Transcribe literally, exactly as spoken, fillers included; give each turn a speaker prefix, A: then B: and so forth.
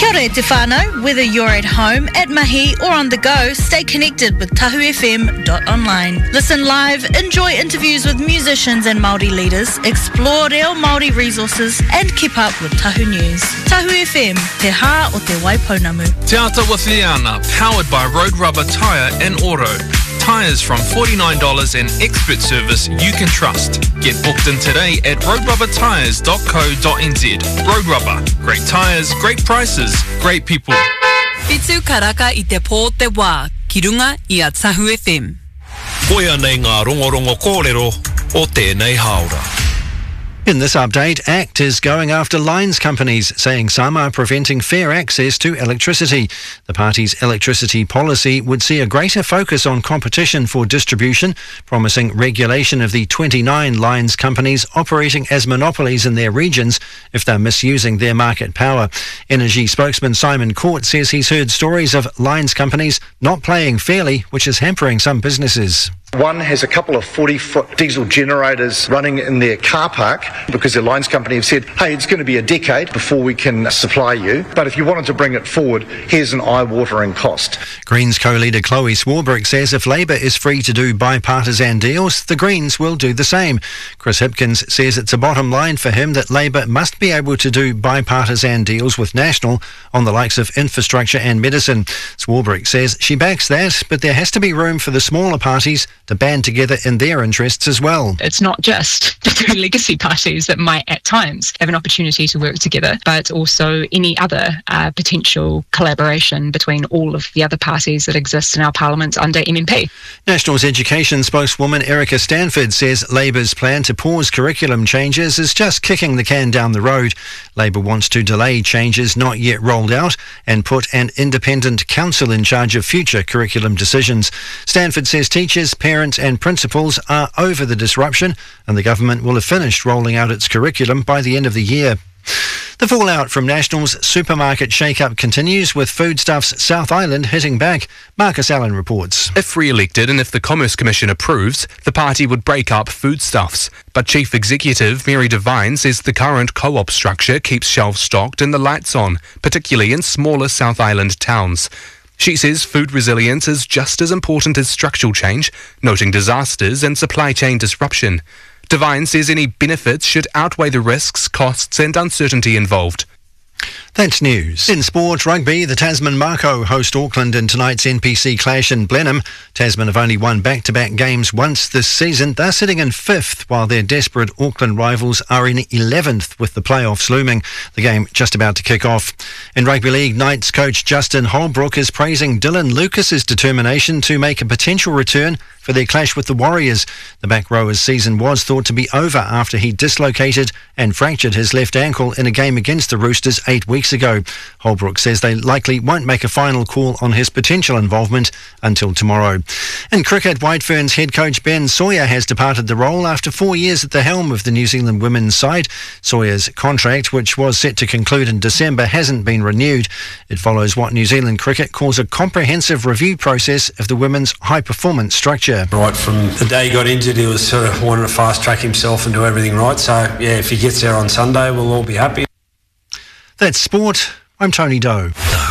A: Kia ora te whānau. Whether you're at home, at mahi or on the go, stay connected with tahu f m dot online. Listen live, enjoy interviews with musicians and Māori leaders, explore reo Māori resources and keep up with Tahu News. Tahu F M, te hā o te Waipounamu.
B: Te Ata with Liana, powered by Road Rubber Tyre and Auto. Tyres from forty-nine dollars and expert service you can trust. Get booked in today at road rubber tyres dot co dot n z. Road Rubber. Great tyres, great prices, great people.
C: Pitu karaka I te pō te wā, ki runga I a Tahu F M.
D: Koia nei ngā rongorongo kōrero o tēnei haora.
E: In this update, ACT is going after lines companies, saying some are preventing fair access to electricity. The party's electricity policy would see a greater focus on competition for distribution, promising regulation of the twenty-nine lines companies operating as monopolies in their regions if they're misusing their market power. Energy spokesman Simon Court says he's heard stories of lines companies not playing fairly, which is hampering some businesses.
F: One has a couple of forty-foot diesel generators running in their car park because the lines company have said, hey, it's going to be a decade before we can supply you, but if you wanted to bring it forward, here's an eye-watering cost.
E: Greens co-leader Chloe Swarbrick says if Labour is free to do bipartisan deals, the Greens will do the same. Chris Hipkins says it's a bottom line for him that Labour must be able to do bipartisan deals with National on the likes of infrastructure and medicine. Swarbrick says she backs that, but there has to be room for the smaller parties to band together in their interests as well.
G: It's not just the two legacy parties that might at times have an opportunity to work together, but also any other uh, potential collaboration between all of the other parties that exist in our parliaments under M M P.
E: National's education spokeswoman Erica Stanford says Labour's plan to pause curriculum changes is just kicking the can down the road. Labour wants to delay changes not yet rolled out and put an independent council in charge of future curriculum decisions. Stanford says teachers, parents and principals are over the disruption and the government will have finished rolling out its curriculum by the end of the year. The fallout from National's supermarket shake-up continues, with Foodstuffs South Island hitting back. Marcus Allen reports.
H: If re-elected and if the Commerce Commission approves, the party would break up Foodstuffs. But Chief Executive Mary Devine says the current co-op structure keeps shelves stocked and the lights on, particularly in smaller South Island towns. She says food resilience is just as important as structural change, noting disasters and supply chain disruption. Devine says any benefits should outweigh the risks, costs and uncertainty involved.
E: That's news. In sport, rugby, the Tasman Mako host Auckland in tonight's N P C clash in Blenheim. Tasman have only won back-to-back games once this season. They're sitting in fifth, while their desperate Auckland rivals are in eleventh, with the playoffs looming. The game just about to kick off. In Rugby League, Knights coach Justin Holbrook is praising Dylan Lucas's determination to make a potential return for their clash with the Warriors. The back rower's season was thought to be over after he dislocated and fractured his left ankle in a game against the Roosters eight weeks ago. Holbrook says they likely won't make a final call on his potential involvement until tomorrow. In cricket, White Ferns head coach Ben Sawyer has departed the role after four years at the helm of the New Zealand women's side. Sawyer's contract, which was set to conclude in December, hasn't been renewed. It follows what New Zealand cricket calls a comprehensive review process of the women's high-performance structure.
I: Right from the day he got injured, he was sort of wanting to fast-track himself and do everything right. So, yeah, if he gets there on Sunday, we'll all be happy.
E: That's sport. I'm Tony Doe.